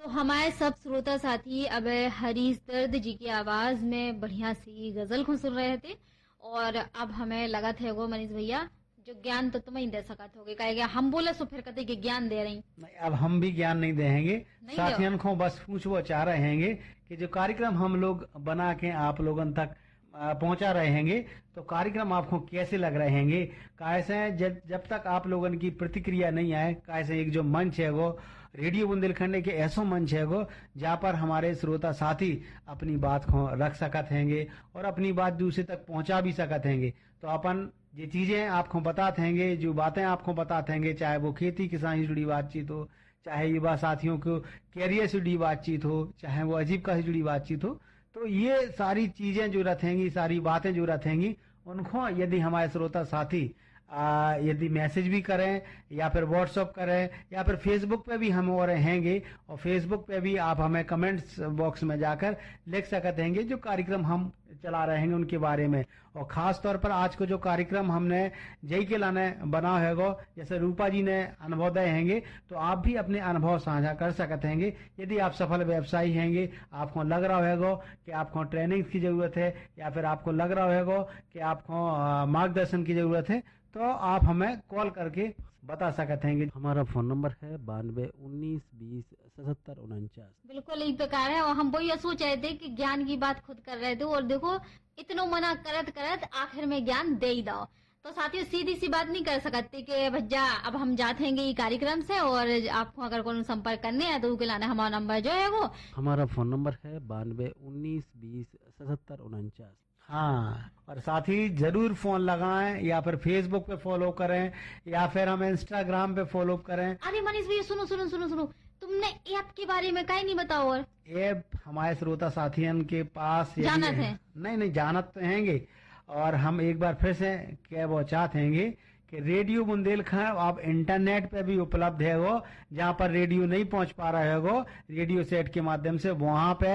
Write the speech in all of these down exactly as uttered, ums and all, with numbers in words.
तो हमारे सब श्रोता साथी अब हरीश दर्द जी की आवाज में बढ़िया सी गजल को सुन रहे थे और अब हमें लगा था वो मनीष भैया जो ज्ञान तो तुम्हें दे सका थे कहेगा हम बोले सो फिर कहते कि ज्ञान दे रही नहीं, अब हम भी ज्ञान नहीं देंगे। नहीं साथियों को बस पूछो चाह रहे हैं कि जो कार्यक्रम हम लोग बना के आप लोगों तक आ, पहुंचा रहे हैं तो कार्यक्रम आपको कैसे लग रहे हैं, कैसे जब जब तक आप लोगों की प्रतिक्रिया नहीं आए, कैसे एक जो मंच है वो रेडियो बुंदेलखंड के ऐसा मंच है वो जहाँ पर हमारे श्रोता साथी अपनी बात को रख सकत हैं और अपनी बात दूसरे तक पहुंचा भी सकत हैं। तो अपन ये चीजें आपको बताते हैं, जो बातें आपको बताते हैं, चाहे वो खेती किसान से जुड़ी बातचीत हो, चाहे युवा साथियों को कैरियर से जुड़ी बातचीत हो, चाहे वो आजीविका से जुड़ी बातचीत हो, तो ये सारी चीजें जो रहेंगी, सारी बातें जो रहेंगी, उनको यदि हमारे श्रोता साथी आ, यदि मैसेज भी करें या फिर व्हाट्सएप करें या फिर फेसबुक पे भी हम और रहेंगे और फेसबुक पे भी आप हमें कमेंट्स बॉक्स में जाकर लिख सकते हैं जो कार्यक्रम हम चला रहे हैं उनके बारे में। और खास तौर पर आज को जो कार्यक्रम हमने जय के लाने बना है वो जैसे रूपा जी ने अनुभव दिए हैं, तो आप भी अपने अनुभव साझा कर सकते हैं। यदि आप सफल व्यवसायी हैं, आपको लग रहा होगा कि आपको ट्रेनिंग की जरूरत है या फिर आपको लग रहा होगा कि आपको मार्गदर्शन की जरूरत है, तो आप हमें कॉल करके बता सकते हैं। हमारा फोन नंबर है बानवे उन्नीस बीस सतहत्तर उनचास। बिल्कुल एक प्रकार है और हम वही सोच रहे थे कि ज्ञान की बात खुद कर रहे थे और देखो इतना मना करत करत आखिर में ज्ञान दे ही दो। तो साथियों सीधी सी बात नहीं कर सकते कि भैया अब हम जाते हैं ये कार्यक्रम से और आपको अगर कोई संपर्क करने है तो लाना हमारा नंबर जो है वो हमारा फोन नंबर है बानवे उन्नीस बीस सतहत्तर उनचास। हाँ, और साथ ही जरूर फोन लगाएं या फिर फेसबुक पे फॉलो करें या फिर हमें इंस्टाग्राम पे फॉलो करें। अरे मनीष भैया सुनो सुनो सुनो सुनो तुमने ऐप के बारे में कहीं नहीं बताओ। और ऐप हमारे श्रोता साथियों के पास जानत है? नहीं नहीं जानत तो हैंगे और हम एक बार फिर से क्या वो चाहते हैं कि रेडियो बुंदेलखंड आप इंटरनेट पे भी उपलब्ध है वो, जहाँ पर रेडियो नहीं पहुंच पा रहा है वो रेडियो सेट के माध्यम से वहां पे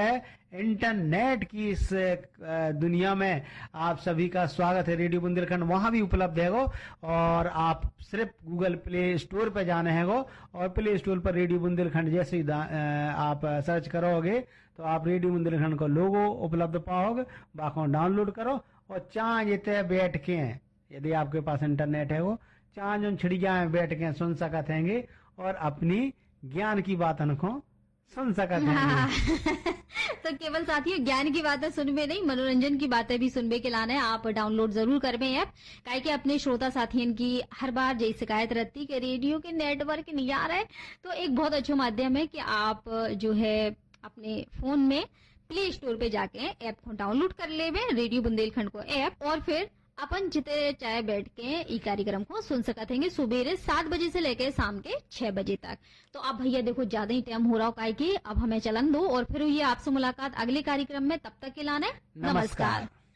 इंटरनेट की इस दुनिया में आप सभी का स्वागत है। रेडियो बुंदेलखंड वहां भी उपलब्ध है वो और आप सिर्फ गूगल प्ले स्टोर पे जाना है वो और प्ले स्टोर पर रेडियो बुंदेलखंड जैसे ही आप सर्च करोगे तो आप रेडियो बुंदेलखंड का लोगो उपलब्ध पाओगे, बाको डाउनलोड करो और चाह जितने बैठ के यदि आपके पास इंटरनेट है वो चाह जो छिड़िया में बैठ के सुन सकते हैं और अपनी ज्ञान की बातों को सुन सकते हैं। तो केवल साथियों ज्ञान की बातें सुनबे नहीं, मनोरंजन की बातें भी सुनबे के लाना है। आप डाउनलोड जरूर करबे ऐप, काहे कि अपने श्रोता साथियों की हर बार यही शिकायत रहती कि रेडियो के नेटवर्क नहीं आ रहा है। तो एक बहुत अच्छा माध्यम है कि आप जो है अपने फोन में प्ले स्टोर पे जाके ऐप को डाउनलोड कर लेवे, रेडियो बुंदेलखंड को ऐप, और फिर अपन जितने चाहे बैठ के ई कार्यक्रम को सुन सकते हैं सुबेरे सात बजे से लेकर शाम के छह बजे तक। तो अब भैया देखो ज्यादा ही टाइम हो रहा है कि अब हमें चलन दो और फिर ये आपसे मुलाकात अगले कार्यक्रम में, तब तक के लाने नमस्कार।